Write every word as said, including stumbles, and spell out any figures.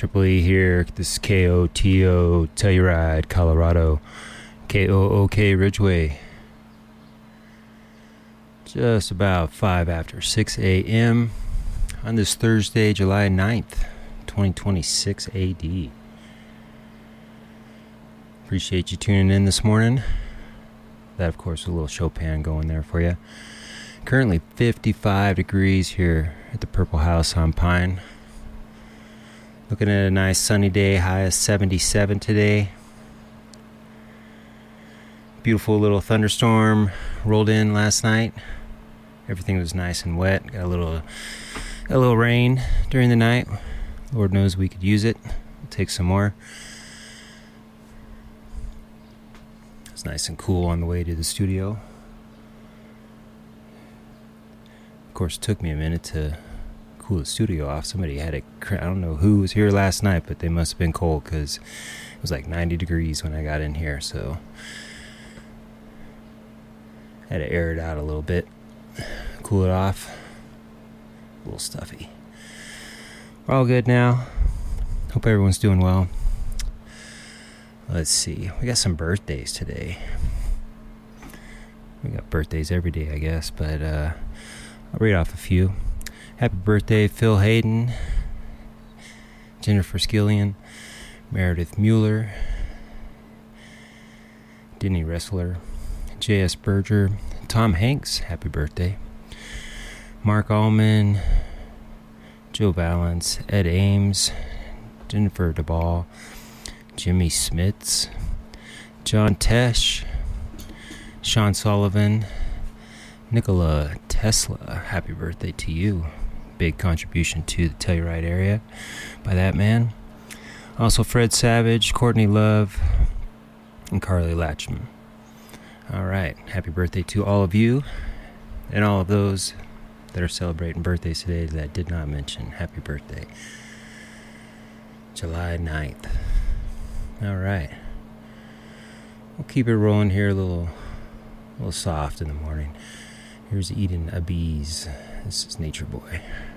Triple E here. This is K O T O Telluride, Colorado. K O O K Ridgeway. Just about five after six a.m. on this Thursday, July ninth, twenty twenty-six A D. Appreciate you tuning in this morning. That, of course, a little Chopin going there for you. Currently fifty-five degrees here at the Purple House on Pine. Looking at a nice sunny day, high of seventy-seven today. Beautiful little thunderstorm rolled in last night. Everything was nice and wet. Got a little, a little rain during the night. Lord knows we could use it. We'll take some more. It's nice and cool on the way to the studio. Of course, it took me a minute to cool the studio off. Somebody had a, I don't know who was here last night, but they must have been cold because it was like ninety degrees when I got in here, so had to air it out a little bit, cool it off. A little stuffy. We're all good now. Hope everyone's doing well. Let's see, we got some birthdays today. We got birthdays every day, I guess, but uh, I'll read off a few. Happy birthday, Phil Hayden, Jennifer Skillian, Meredith Mueller, Denny Wrestler, J S Berger, Tom Hanks, happy birthday, Mark Allman, Joe Valance, Ed Ames, Jennifer DeBall, Jimmy Smits, John Tesh, Sean Sullivan, Nikola Tesla, happy birthday to you. Big contribution to the Telluride area by that man. Also Fred Savage, Courtney Love, and Carly Latchman. All right, happy birthday to all of you and all of those that are celebrating birthdays today that I did not mention. Happy birthday. July ninth. All right. We'll keep it rolling here a little, a little soft in the morning. Here's Eden Abiz. This is Nature Boy.